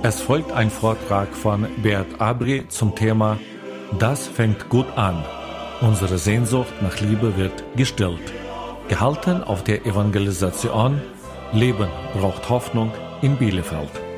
Es folgt ein Vortrag von Beat Abri zum Thema Das fängt gut an. Unsere Sehnsucht nach Liebe wird gestillt. Gehalten auf der Evangelisation Leben braucht Hoffnung in Bielefeld.